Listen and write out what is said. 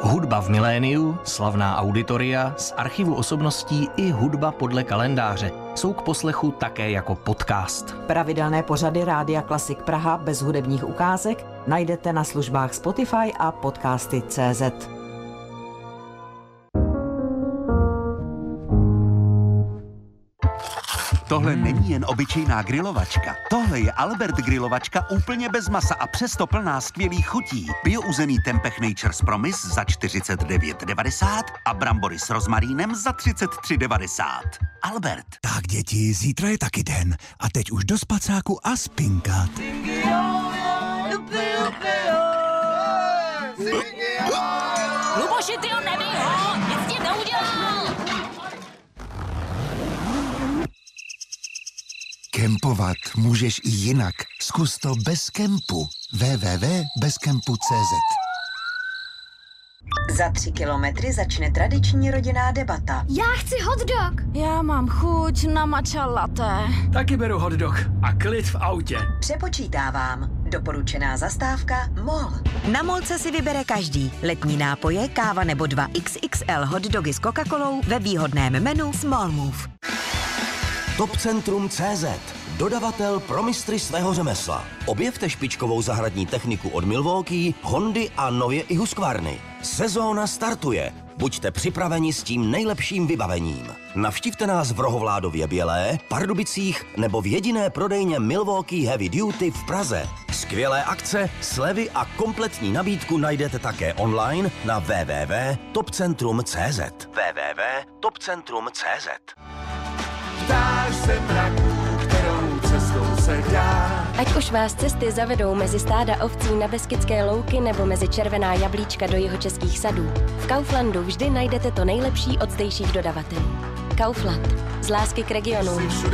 Hudba v miléniu, slavná auditoria, z archivu osobností i hudba podle kalendáře jsou k poslechu také jako podcast. Pravidelné pořady Rádia Klasik Praha bez hudebních ukázek najdete na službách Spotify a podcasty.cz. Tohle není jen obyčejná grilovačka. Tohle je Albert grilovačka úplně bez masa a přesto plná skvělých chutí. Biouzený tempeh Nature's Promise za 49,90 a brambory s rozmarínem za 33,90. Albert. Tak děti, zítra je taky den. A teď už do spacáku a spinkat. Luboši, ty ho nebij, ho! Nic ti neudělal! Kempovat můžeš i jinak. Zkus to bez kempu. www.bezkempu.cz. Za 3 kilometry začne tradiční rodinná debata. Já chci hotdog. Já mám chuť na matcha latte. Taky beru hotdog a klid v autě. Přepočítávám. Doporučená zastávka MOL. Na MOLce si vybere každý. Letní nápoje, káva nebo 2 XXL hotdogy s Coca-Colou ve výhodném menu Small Move. Topcentrum.cz, dodavatel pro mistry svého řemesla. Objevte špičkovou zahradní techniku od Milwaukee, Hondy a nově i Husqvarny. Sezóna startuje. Buďte připraveni s tím nejlepším vybavením. Navštivte nás v Rohovládově Bělé, Pardubicích nebo v jediné prodejně Milwaukee Heavy Duty v Praze. Skvělé akce, slevy a kompletní nabídku najdete také online na www.topcentrum.cz. www.topcentrum.cz. Ptáš se mraků, kterou cestou se dá. Ať už vás cesty zavedou mezi stáda ovcí na Beskydské louky nebo mezi červená jablíčka do jihočeských sadů, v Kauflandu vždy najdete to nejlepší od zdejších dodavatelů. Kaufland. Z lásky k regionu.